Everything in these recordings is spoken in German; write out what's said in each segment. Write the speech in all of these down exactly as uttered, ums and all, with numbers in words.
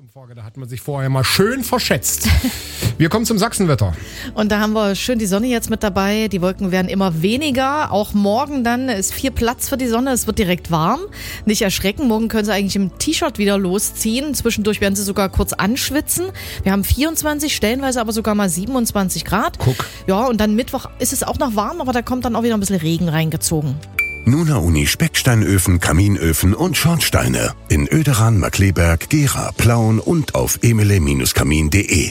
Umfrage, da hat man sich vorher mal schön verschätzt. Wir kommen zum Sachsenwetter. Und da haben wir schön die Sonne jetzt mit dabei. Die Wolken werden immer weniger. Auch morgen dann ist viel Platz für die Sonne. Es wird direkt warm. Nicht erschrecken. Morgen können Sie eigentlich im T-Shirt wieder losziehen. Zwischendurch werden Sie sogar kurz anschwitzen. Wir haben vierundzwanzig, stellenweise aber sogar mal siebenundzwanzig Grad. Guck. Ja, und dann Mittwoch ist es auch noch warm, aber da kommt dann auch wieder ein bisschen Regen reingezogen. Nuna Uni Specksteinöfen, Kaminöfen und Schornsteine. In Oederan, Markleberg, Gera, Plauen und auf emele Kamin punkt de.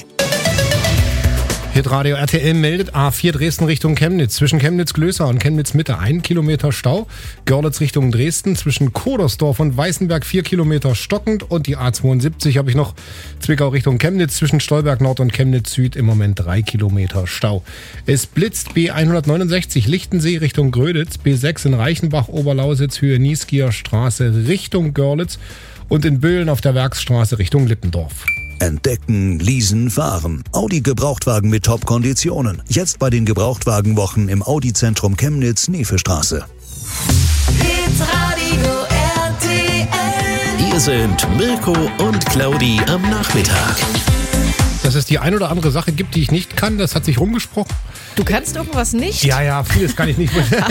Hitradio R T L meldet A vier Dresden Richtung Chemnitz. Zwischen Chemnitz-Glößer und Chemnitz-Mitte ein Kilometer Stau. Görlitz Richtung Dresden. Zwischen Kodersdorf und Weißenberg vier Kilometer stockend. Und die A zweiundsiebzig habe ich noch. Zwickau Richtung Chemnitz. Zwischen Stolberg Nord und Chemnitz Süd im Moment drei Kilometer Stau. Es blitzt B hundertneunundsechzig Lichtensee Richtung Gröditz. B sechs in Reichenbach, Oberlausitz, Höhe Nieskieer Straße Richtung Görlitz. Und in Böhlen auf der Werksstraße Richtung Lippendorf. Entdecken, leasen, fahren. Audi Gebrauchtwagen mit Top-Konditionen. Jetzt bei den Gebrauchtwagenwochen im Audi-Zentrum Chemnitz, Nefestraße. Hitradio R T L. Hier sind Mirko und Claudi am Nachmittag. Dass es die ein oder andere Sache gibt, die ich nicht kann, das hat sich rumgesprochen. Du kannst irgendwas nicht? Ja, ja, vieles kann ich nicht.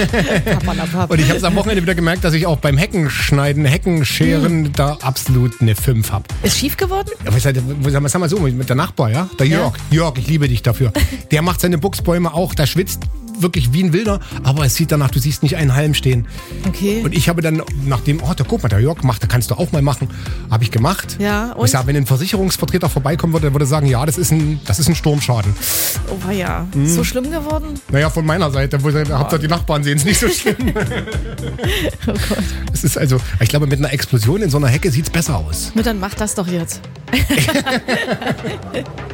Und ich habe es am Wochenende wieder gemerkt, dass ich auch beim Heckenschneiden, Heckenscheren hm. da absolut eine fünf habe. Ist schief geworden? Ja, was, was sagen wir so, mit der Nachbar, ja? Der Jörg. Ja. Jörg, ich liebe dich dafür. Der macht seine Buchsbäume auch, der schwitzt wirklich wie ein Wilder, aber es sieht danach, du siehst nicht einen Halm stehen. Okay. Und ich habe dann, nachdem, oh, da, guck mal, der Jörg macht, da kannst du auch mal machen, habe ich gemacht. Ja, und? Ich sag, wenn ein Versicherungsvertreter vorbeikommen würde, der würde sagen, ja, das ist ein, das ist ein Sturmschaden. Oh ja, hm. So schlimm geworden? Naja, von meiner Seite, wo ihr habt, die Nachbarn sehen es nicht so schlimm. Oh Gott. Es ist also, ich glaube, mit einer Explosion in so einer Hecke sieht es besser aus. Na, dann mach das doch jetzt.